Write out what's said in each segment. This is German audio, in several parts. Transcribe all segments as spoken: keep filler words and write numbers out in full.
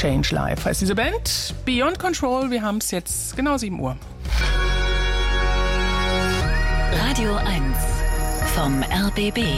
Change Life heißt diese Band. Beyond Control, wir haben es jetzt genau sieben Uhr. Radio eins vom R B B.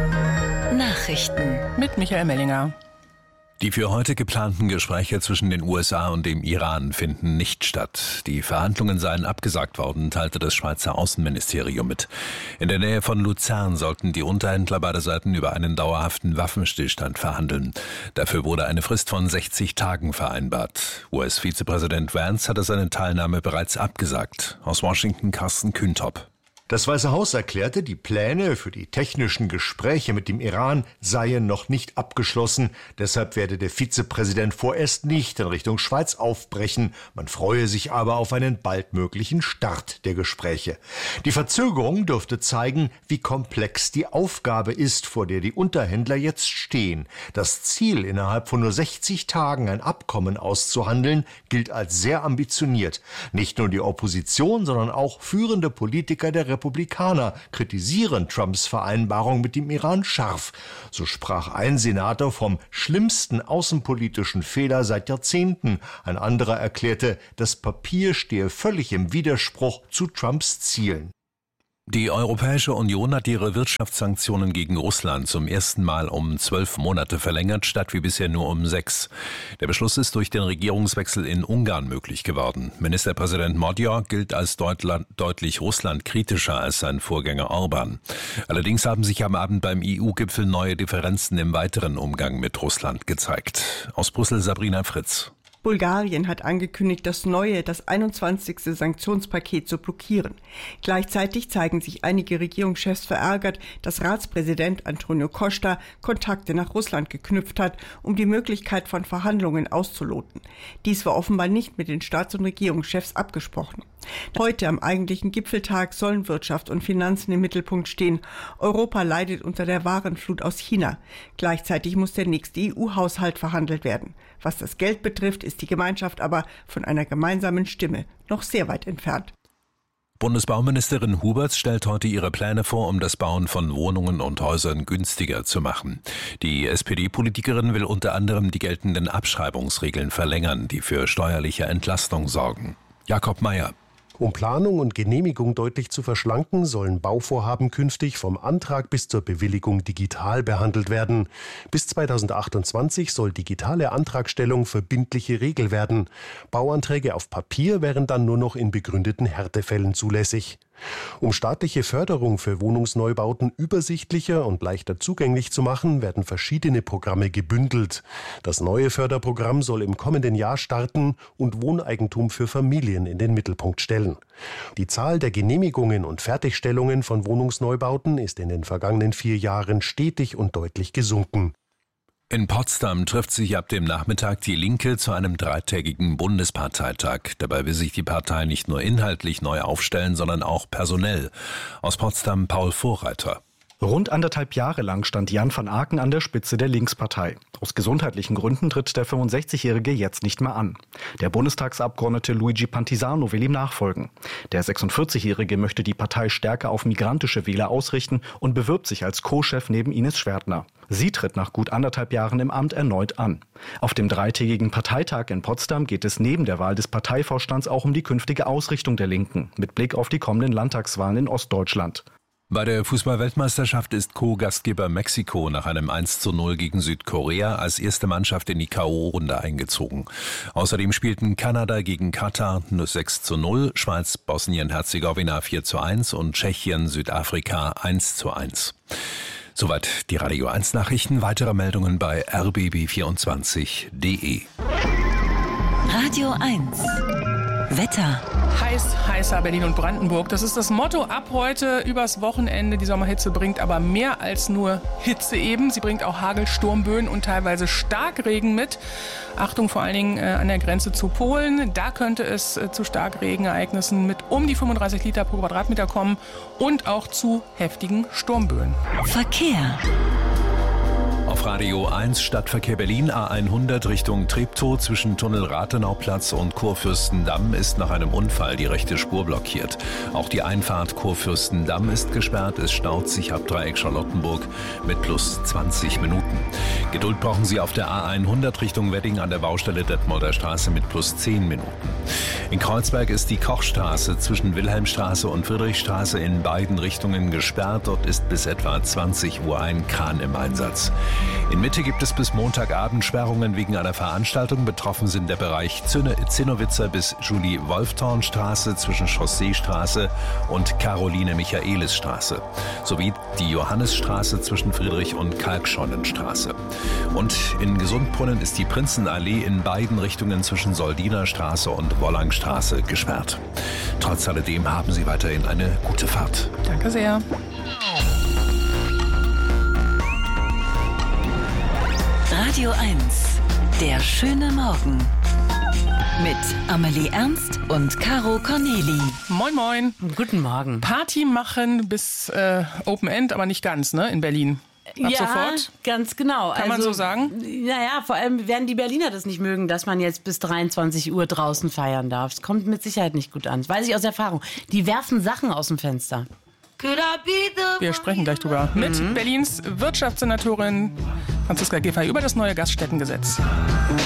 Nachrichten mit Michael Mellinger. Die für heute geplanten Gespräche zwischen den U S A und dem Iran finden nicht statt. Die Verhandlungen seien abgesagt worden, teilte das Schweizer Außenministerium mit. In der Nähe von Luzern sollten die Unterhändler beider Seiten über einen dauerhaften Waffenstillstand verhandeln. Dafür wurde eine Frist von sechzig Tagen vereinbart. U S-Vizepräsident Vance hatte seine Teilnahme bereits abgesagt. Aus Washington Carsten Kühntop. Das Weiße Haus erklärte, die Pläne für die technischen Gespräche mit dem Iran seien noch nicht abgeschlossen. Deshalb werde der Vizepräsident vorerst nicht in Richtung Schweiz aufbrechen. Man freue sich aber auf einen baldmöglichen Start der Gespräche. Die Verzögerung dürfte zeigen, wie komplex die Aufgabe ist, vor der die Unterhändler jetzt stehen. Das Ziel, innerhalb von nur sechzig Tagen ein Abkommen auszuhandeln, gilt als sehr ambitioniert. Nicht nur die Opposition, sondern auch führende Politiker der Republikaner kritisieren Trumps Vereinbarung mit dem Iran scharf. So sprach ein Senator vom schlimmsten außenpolitischen Fehler seit Jahrzehnten. Ein anderer erklärte, das Papier stehe völlig im Widerspruch zu Trumps Zielen. Die Europäische Union hat ihre Wirtschaftssanktionen gegen Russland zum ersten Mal um zwölf Monate verlängert, statt wie bisher nur um sechs. Der Beschluss ist durch den Regierungswechsel in Ungarn möglich geworden. Ministerpräsident Magyar gilt als Deutland, deutlich russlandkritischer als sein Vorgänger Orban. Allerdings haben sich am Abend beim E U-Gipfel neue Differenzen im weiteren Umgang mit Russland gezeigt. Aus Brüssel Sabrina Fritz. Bulgarien hat angekündigt, das neue, das einundzwanzigste Sanktionspaket zu blockieren. Gleichzeitig zeigen sich einige Regierungschefs verärgert, dass Ratspräsident Antonio Costa Kontakte nach Russland geknüpft hat, um die Möglichkeit von Verhandlungen auszuloten. Dies war offenbar nicht mit den Staats- und Regierungschefs abgesprochen. Heute am eigentlichen Gipfeltag sollen Wirtschaft und Finanzen im Mittelpunkt stehen. Europa leidet unter der Warenflut aus China. Gleichzeitig muss der nächste E U-Haushalt verhandelt werden. Was das Geld betrifft, ist die Gemeinschaft aber von einer gemeinsamen Stimme noch sehr weit entfernt. Bundesbauministerin Huberts stellt heute ihre Pläne vor, um das Bauen von Wohnungen und Häusern günstiger zu machen. Die S P D-Politikerin will unter anderem die geltenden Abschreibungsregeln verlängern, die für steuerliche Entlastung sorgen. Jakob Mayer. Um Planung und Genehmigung deutlich zu verschlanken, sollen Bauvorhaben künftig vom Antrag bis zur Bewilligung digital behandelt werden. Bis zweitausendachtundzwanzig soll digitale Antragstellung verbindliche Regel werden. Bauanträge auf Papier wären dann nur noch in begründeten Härtefällen zulässig. Um staatliche Förderung für Wohnungsneubauten übersichtlicher und leichter zugänglich zu machen, werden verschiedene Programme gebündelt. Das neue Förderprogramm soll im kommenden Jahr starten und Wohneigentum für Familien in den Mittelpunkt stellen. Die Zahl der Genehmigungen und Fertigstellungen von Wohnungsneubauten ist in den vergangenen vier Jahren stetig und deutlich gesunken. In Potsdam trifft sich ab dem Nachmittag die Linke zu einem dreitägigen Bundesparteitag. Dabei will sich die Partei nicht nur inhaltlich neu aufstellen, sondern auch personell. Aus Potsdam Paul Vorreiter. Rund anderthalb Jahre lang stand Jan van Aken an der Spitze der Linkspartei. Aus gesundheitlichen Gründen tritt der fünfundsechzigjährige jetzt nicht mehr an. Der Bundestagsabgeordnete Luigi Pantisano will ihm nachfolgen. Der sechsundvierzigjährige möchte die Partei stärker auf migrantische Wähler ausrichten und bewirbt sich als Co-Chef neben Ines Schwertner. Sie tritt nach gut anderthalb Jahren im Amt erneut an. Auf dem dreitägigen Parteitag in Potsdam geht es neben der Wahl des Parteivorstands auch um die künftige Ausrichtung der Linken mit Blick auf die kommenden Landtagswahlen in Ostdeutschland. Bei der Fußball-Weltmeisterschaft ist Co-Gastgeber Mexiko nach einem eins zu null gegen Südkorea als erste Mannschaft in die K O-Runde eingezogen. Außerdem spielten Kanada gegen Katar sechs zu null, Schweiz Bosnien-Herzegowina vier zu eins und Tschechien Südafrika eins zu eins. Soweit die Radio eins Nachrichten. Weitere Meldungen bei r b b vierundzwanzig punkt d e. Radio eins Wetter. Heiß, heißer Berlin und Brandenburg. Das ist das Motto ab heute übers Wochenende. Die Sommerhitze bringt aber mehr als nur Hitze eben. Sie bringt auch Hagel, Sturmböen und teilweise Starkregen mit. Achtung vor allen Dingen äh, an der Grenze zu Polen. Da könnte es äh, zu Starkregenereignissen mit um die fünfunddreißig Liter pro Quadratmeter kommen und auch zu heftigen Sturmböen. Verkehr. Auf Radio eins Stadtverkehr Berlin A hundert Richtung Treptow zwischen Tunnel Rathenauplatz und Kurfürstendamm ist nach einem Unfall die rechte Spur blockiert. Auch die Einfahrt Kurfürstendamm ist gesperrt. Es staut sich ab Dreieck Charlottenburg mit plus zwanzig Minuten. Geduld brauchen Sie auf der A hundert Richtung Wedding an der Baustelle Detmolder Straße mit plus zehn Minuten. In Kreuzberg ist die Kochstraße zwischen Wilhelmstraße und Friedrichstraße in beiden Richtungen gesperrt. Dort ist bis etwa zwanzig Uhr ein Kran im Einsatz. In Mitte gibt es bis Montagabend Sperrungen wegen einer Veranstaltung. Betroffen sind der Bereich Zinnowitzer bis Julie-Wolfthorn-Straße zwischen Chausseestraße und Caroline-Michaelis-Straße sowie die Johannesstraße zwischen Friedrich- und Kalkschonnenstraße. Und in Gesundbrunnen ist die Prinzenallee in beiden Richtungen zwischen Soldinerstraße und Wollangstraße gesperrt. Trotz alledem haben Sie weiterhin eine gute Fahrt. Danke sehr. Radio eins, der schöne Morgen. Mit Amelie Ernst und Caro Corneli. Moin, moin. Guten Morgen. Party machen bis äh, Open End, aber nicht ganz, ne, in Berlin. Ab ja, sofort? Ganz genau. Kann man also, so sagen? Naja, vor allem werden die Berliner das nicht mögen, dass man jetzt bis dreiundzwanzig Uhr draußen feiern darf. Es kommt mit Sicherheit nicht gut an. Das weiß ich aus Erfahrung. Die werfen Sachen aus dem Fenster. Wir sprechen gleich drüber. Mhm. Mit Berlins Wirtschaftssenatorin Franziska Giffey über das neue Gaststättengesetz.